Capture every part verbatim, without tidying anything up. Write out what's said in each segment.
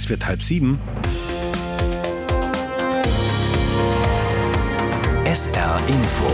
Es wird halb sieben. S R Info.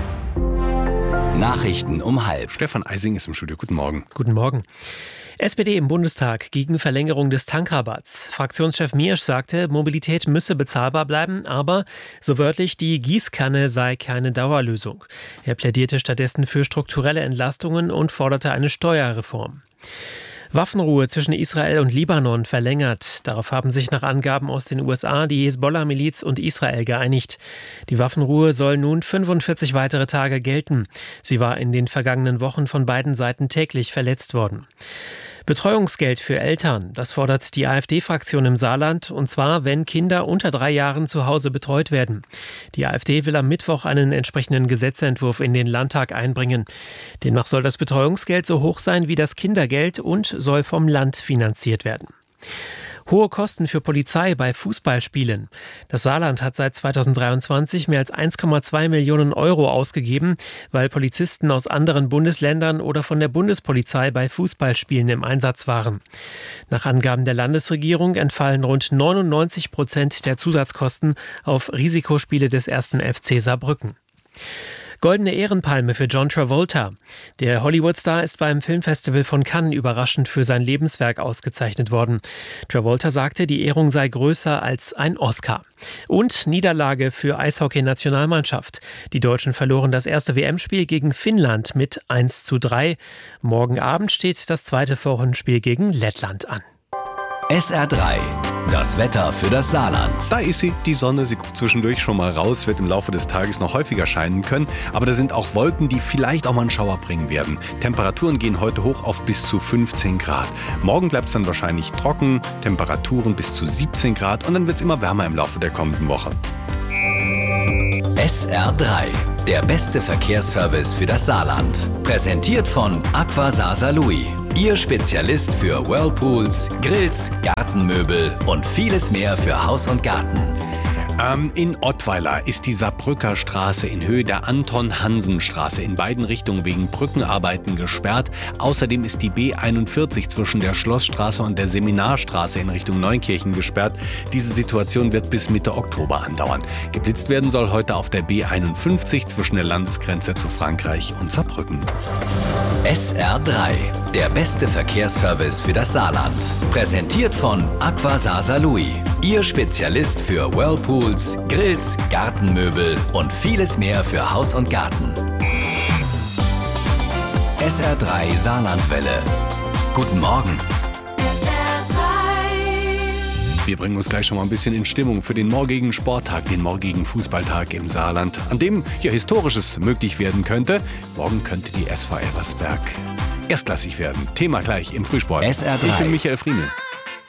Nachrichten um halb. Stefan Eising ist im Studio. Guten Morgen. Guten Morgen. S P D im Bundestag gegen Verlängerung des Tankrabatts. Fraktionschef Miersch sagte, Mobilität müsse bezahlbar bleiben, aber, so wörtlich, die Gießkanne sei keine Dauerlösung. Er plädierte stattdessen für strukturelle Entlastungen und forderte eine Steuerreform. Waffenruhe zwischen Israel und Libanon verlängert. Darauf haben sich nach Angaben aus den U S A die Hezbollah-Miliz und Israel geeinigt. Die Waffenruhe soll nun fünfundvierzig weitere Tage gelten. Sie war in den vergangenen Wochen von beiden Seiten täglich verletzt worden. Betreuungsgeld für Eltern, das fordert die AfD-Fraktion im Saarland, und zwar, wenn Kinder unter drei Jahren zu Hause betreut werden. Die AfD will am Mittwoch einen entsprechenden Gesetzentwurf in den Landtag einbringen. Demnach soll das Betreuungsgeld so hoch sein wie das Kindergeld und soll vom Land finanziert werden. Hohe Kosten für Polizei bei Fußballspielen. Das Saarland hat seit zweitausenddreiundzwanzig mehr als eins Komma zwei Millionen Euro ausgegeben, weil Polizisten aus anderen Bundesländern oder von der Bundespolizei bei Fußballspielen im Einsatz waren. Nach Angaben der Landesregierung entfallen rund neunundneunzig Prozent der Zusatzkosten auf Risikospiele des ersten F C Saarbrücken. Goldene Ehrenpalme für John Travolta. Der Hollywood-Star ist beim Filmfestival von Cannes überraschend für sein Lebenswerk ausgezeichnet worden. Travolta sagte, die Ehrung sei größer als ein Oscar. Und Niederlage für Eishockey-Nationalmannschaft. Die Deutschen verloren das erste W M-Spiel gegen Finnland mit eins zu drei. Morgen Abend steht das zweite Vorrundenspiel gegen Lettland an. S R drei. Das Wetter für das Saarland. Da ist sie, die Sonne. Sie guckt zwischendurch schon mal raus, wird im Laufe des Tages noch häufiger scheinen können. Aber da sind auch Wolken, die vielleicht auch mal einen Schauer bringen werden. Temperaturen gehen heute hoch auf bis zu fünfzehn Grad. Morgen bleibt es dann wahrscheinlich trocken, Temperaturen bis zu siebzehn Grad und dann wird es immer wärmer im Laufe der kommenden Woche. S R drei. Der beste Verkehrsservice für das Saarland. Präsentiert von Aqua Saarlouis. Ihr Spezialist für Whirlpools, Grills, Gartenmöbel und vieles mehr für Haus und Garten. Ähm, in Ottweiler ist die Saarbrücker Straße in Höhe der Anton-Hansen-Straße in beiden Richtungen wegen Brückenarbeiten gesperrt. Außerdem ist die B einundvierzig zwischen der Schlossstraße und der Seminarstraße in Richtung Neunkirchen gesperrt. Diese Situation wird bis Mitte Oktober andauern. Geblitzt werden soll heute auf der B einundfünfzig zwischen der Landesgrenze zu Frankreich und Saarbrücken. S R drei. Der beste Verkehrsservice für das Saarland. Präsentiert von Aqua Saarlouis. Ihr Spezialist für Whirlpools, Grills, Gartenmöbel und vieles mehr für Haus und Garten. S R drei Saarlandwelle. Guten Morgen. S R drei. Wir bringen uns gleich schon mal ein bisschen in Stimmung für den morgigen Sporttag, den morgigen Fußballtag im Saarland, an dem ja Historisches möglich werden könnte. Morgen könnte die S V Elversberg erstklassig werden. Thema gleich im Frühsport. S R drei. Ich bin Michael Friemel.